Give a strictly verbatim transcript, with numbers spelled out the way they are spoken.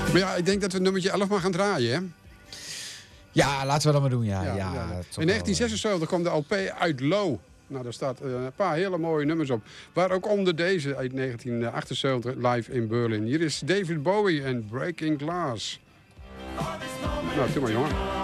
Maar ja, ik denk dat we nummertje elf maar gaan draaien, hè? Ja, laten we dat maar doen, ja. Ja, ja, ja. toch In negentien zesenzeventig kwam de L P uit Low. Nou, daar staat uh, een paar hele mooie nummers op. Waar ook onder deze uit negentien achtenzeventig live in Berlin. Hier is David Bowie en Breaking Glass. Nou, doe maar, jongen.